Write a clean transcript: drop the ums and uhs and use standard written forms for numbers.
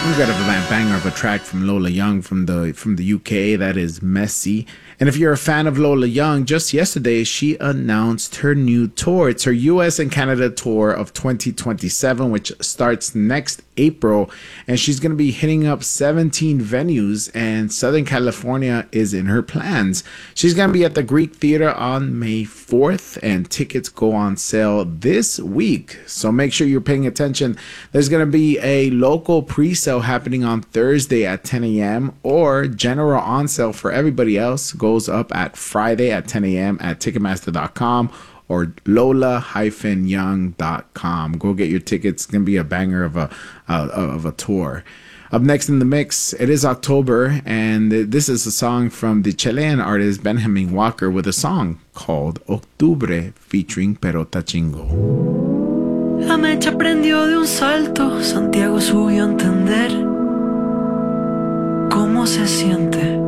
We got a banger of a track from Lola Young from the UK. That is Messy. And if you're a fan of Lola Young, just yesterday she announced her new tour. It's her US and Canada tour of 2027, which starts next April. And she's going to be hitting up 17 venues, and Southern California is in her plans. She's going to be at the Greek Theater on May 4th, and tickets go on sale this week. So make sure you're paying attention. There's going to be a local pre-sale happening on Thursday at 10 a.m. or general on sale for everybody else goes up at Friday at 10 a.m. at Ticketmaster.com or lola-young.com. Go get your tickets. It's going to be a banger of a tour. Up next in the mix, it is October, and this is a song from the Chilean artist Benjamin Walker with a song called Octubre featuring Perota Chingo. La mecha prendió de un salto, Santiago subió a entender cómo se siente